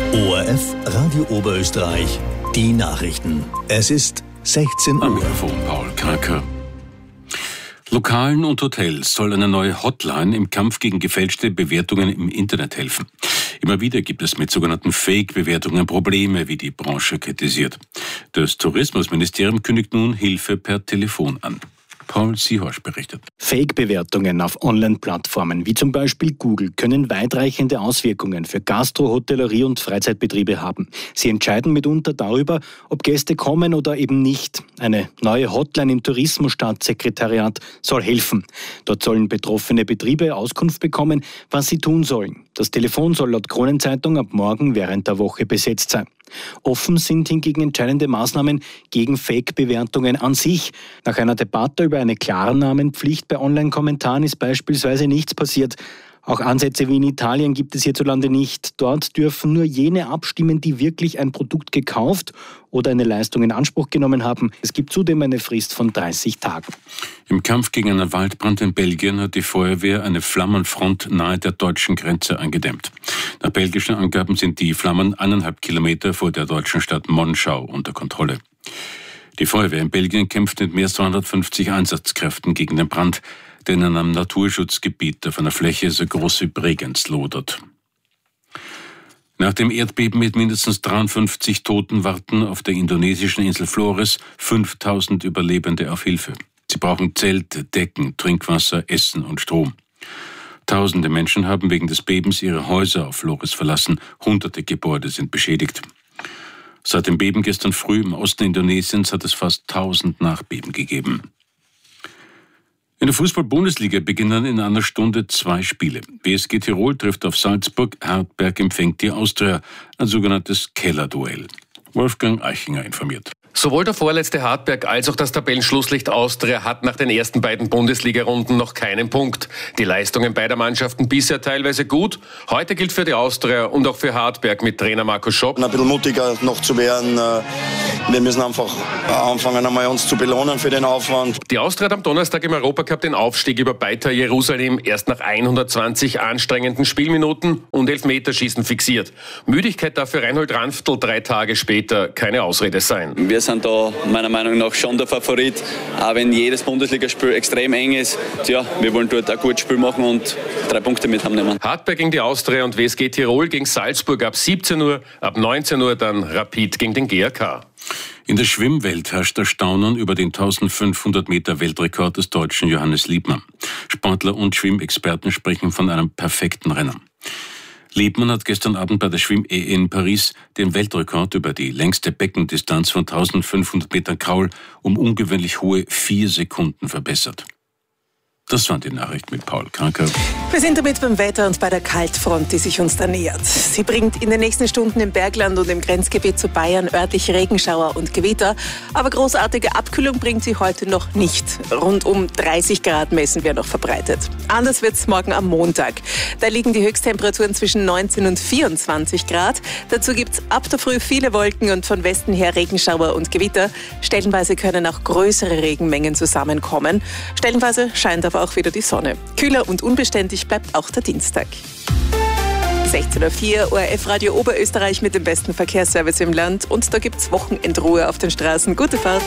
ORF Radio Oberösterreich, die Nachrichten. Es ist 16 Uhr. Am Mikrofon Paul Kraker. Lokalen und Hotels soll eine neue Hotline im Kampf gegen gefälschte Bewertungen im Internet helfen. Immer wieder gibt es mit sogenannten Fake-Bewertungen Probleme, wie die Branche kritisiert. Das Tourismusministerium kündigt nun Hilfe per Telefon an. Paul Sihorsch berichtet. Fake-Bewertungen auf Online-Plattformen wie zum Beispiel Google können weitreichende Auswirkungen für Gastro-, Hotellerie- und Freizeitbetriebe haben. Sie entscheiden mitunter darüber, ob Gäste kommen oder eben nicht. Eine neue Hotline im Tourismusstaatssekretariat soll helfen. Dort sollen betroffene Betriebe Auskunft bekommen, was sie tun sollen. Das Telefon soll laut Kronenzeitung ab morgen während der Woche besetzt sein. Offen sind hingegen entscheidende Maßnahmen gegen Fake-Bewertungen an sich. Nach einer Debatte über eine Klarnamenpflicht bei Online-Kommentaren ist beispielsweise nichts passiert. Auch Ansätze wie in Italien gibt es hierzulande nicht. Dort dürfen nur jene abstimmen, die wirklich ein Produkt gekauft oder eine Leistung in Anspruch genommen haben. Es gibt zudem eine Frist von 30 Tagen. Im Kampf gegen einen Waldbrand in Belgien hat die Feuerwehr eine Flammenfront nahe der deutschen Grenze eingedämmt. Nach belgischen Angaben sind die Flammen 1,5 Kilometer vor der deutschen Stadt Monschau unter Kontrolle. Die Feuerwehr in Belgien kämpft mit mehr als 250 Einsatzkräften gegen den Brand, der in einem Naturschutzgebiet auf einer Fläche so groß wie Bregenz lodert. Nach dem Erdbeben mit mindestens 53 Toten warten auf der indonesischen Insel Flores 5000 Überlebende auf Hilfe. Sie brauchen Zelte, Decken, Trinkwasser, Essen und Strom. Tausende Menschen haben wegen des Bebens ihre Häuser auf Flores verlassen. Hunderte Gebäude sind beschädigt. Seit dem Beben gestern früh im Osten Indonesiens hat es fast 1000 Nachbeben gegeben. In der Fußball-Bundesliga beginnen in einer Stunde 2 Spiele. WSG Tirol trifft auf Salzburg, Hartberg empfängt die Austria, ein sogenanntes Kellerduell. Wolfgang Eichinger informiert. Sowohl der vorletzte Hartberg als auch das Tabellenschlusslicht Austria hat nach den ersten beiden Bundesliga-Runden noch keinen Punkt. Die Leistungen beider Mannschaften bisher teilweise gut. Heute gilt für die Austria und auch für Hartberg mit Trainer Markus Schopp. Ein bisschen mutiger noch zu werden. Wir müssen einfach anfangen, einmal uns zu belohnen für den Aufwand. Die Austria hat am Donnerstag im Europacup den Aufstieg über Beitar Jerusalem erst nach 120 anstrengenden Spielminuten und Elfmeterschießen fixiert. Müdigkeit darf für Reinhold Ranftl 3 Tage später keine Ausrede sein. Wir sind da meiner Meinung nach schon der Favorit, auch wenn jedes Bundesligaspiel extrem eng ist. Tja, wir wollen dort ein gutes Spiel machen und 3 Punkte mit nehmen. Hartberg gegen die Austria und WSG Tirol gegen Salzburg ab 17 Uhr, ab 19 Uhr dann Rapid gegen den GAK. In der Schwimmwelt herrscht Erstaunen über den 1500 Meter Weltrekord des Deutschen Johannes Liebmann. Sportler und Schwimmexperten sprechen von einem perfekten Rennen. Liebmann hat gestern Abend bei der Schwimm-EM in Paris den Weltrekord über die längste Beckendistanz von 1500 Metern Kraul um ungewöhnlich hohe 4 Sekunden verbessert. Das waren die Nachrichten mit Paul Kraker. Wir sind damit beim Wetter und bei der Kaltfront, die sich uns da nähert. Sie bringt in den nächsten Stunden im Bergland und im Grenzgebiet zu Bayern örtlich Regenschauer und Gewitter. Aber großartige Abkühlung bringt sie heute noch nicht. Rund um 30 Grad messen wir noch verbreitet. Anders wird es morgen am Montag. Da liegen die Höchsttemperaturen zwischen 19 und 24 Grad. Dazu gibt es ab der Früh viele Wolken und von Westen her Regenschauer und Gewitter. Stellenweise können auch größere Regenmengen zusammenkommen. Stellenweise scheint aber auch wieder die Sonne. Kühler und unbeständig bleibt auch der Dienstag. 16.04 Uhr, ORF Radio Oberösterreich mit dem besten Verkehrsservice im Land. Und da gibt's Wochenendruhe auf den Straßen. Gute Fahrt.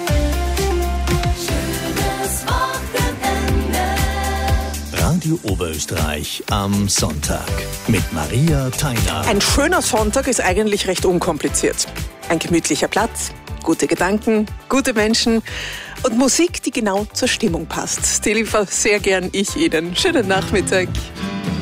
Radio Oberösterreich am Sonntag mit Maria Theiner. Ein schöner Sonntag ist eigentlich recht unkompliziert. Ein gemütlicher Platz, gute Gedanken, gute Menschen und Musik, die genau zur Stimmung passt. Die liefere sehr gern ich Ihnen. Schönen Nachmittag.